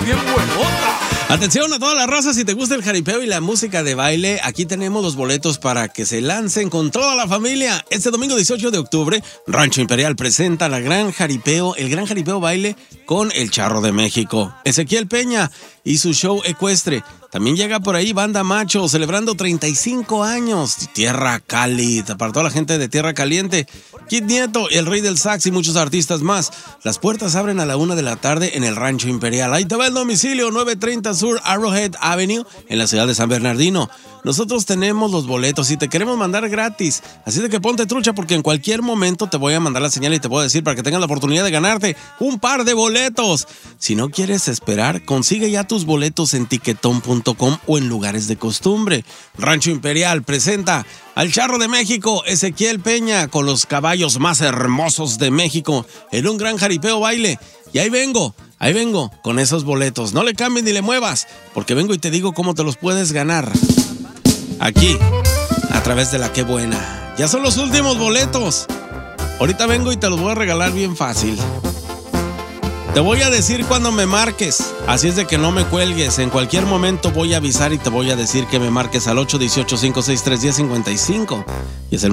bien buenota. Atención a todas las razas, si te gusta el jaripeo y la música de baile, aquí tenemos los boletos para que se lancen con toda la familia. Este domingo 18 de octubre, Rancho Imperial presenta el gran jaripeo baile con el Charro de México, Ezequiel Peña y su show ecuestre. También llega por ahí Banda Macho, celebrando 35 años. Tierra Cálida, para toda la gente de Tierra Caliente. Kid Nieto, el Rey del Sax y muchos artistas más. Las puertas abren a la 1 de la tarde en el Rancho Imperial. Ahí te va el domicilio, 930 Sur Arrowhead Avenue, en la ciudad de San Bernardino. Nosotros tenemos los boletos y te queremos mandar gratis. Así de que ponte trucha porque en cualquier momento te voy a mandar la señal y te puedo decir para que tengas la oportunidad de ganarte un par de boletos. Si no quieres esperar, consigue ya tus boletos en tiquetón.com o en lugares de costumbre. Rancho Imperial presenta al Charro de México, Ezequiel Peña, con los caballos más hermosos de México en un gran jaripeo baile. Y ahí vengo con esos boletos. No le cambies ni le muevas, porque vengo y te digo cómo te los puedes ganar. Aquí, a través de la Qué Buena. Ya son los últimos boletos. Ahorita vengo y te los voy a regalar bien fácil. Te voy a decir cuando me marques, así es de que no me cuelgues. En cualquier momento voy a avisar y te voy a decir que me marques al 818-563-1055. Y es el